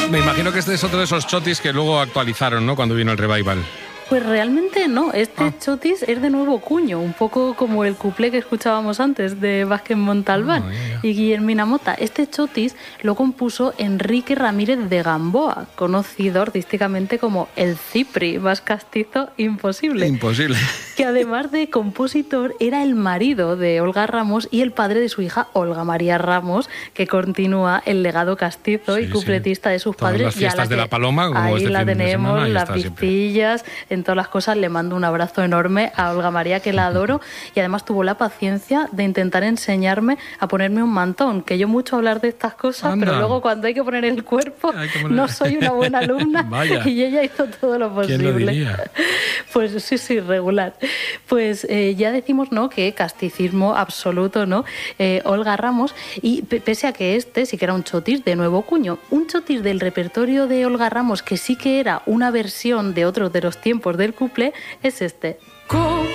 Me imagino que este es otro de esos chotis que luego actualizaron, ¿no?, cuando vino el revival. Pues realmente no, este chotis es de nuevo cuño, un poco como el cuplé que escuchábamos antes de Vázquez Montalbán y Guillermina Mota. Este chotis lo compuso Enrique Ramírez de Gamboa, conocido artísticamente como el Cipri, más castizo imposible. Imposible. Que además de compositor era el marido de Olga Ramos y el padre de su hija Olga María Ramos, que continúa el legado castizo y cupletista de sus todas padres. Las fiestas de la Paloma, como ahí este la fin de tenemos, semana, las vistillas, en todas las cosas. Le mando un abrazo enorme a Olga María, que la adoro, y además tuvo la paciencia de intentar enseñarme a ponerme un mantón, que yo mucho hablar de estas cosas, pero luego cuando hay que poner el cuerpo no soy una buena alumna. Y ella hizo todo lo posible. ¿Quién lo diría? Pues sí, regular. Pues ya decimos, ¿no?, que casticismo absoluto, ¿no? Olga Ramos, y pese a que este sí que era un chotis de nuevo cuño, un chotis del repertorio de Olga Ramos que sí que era una versión de otros de los tiempos del cuplé, es este. ¿Cómo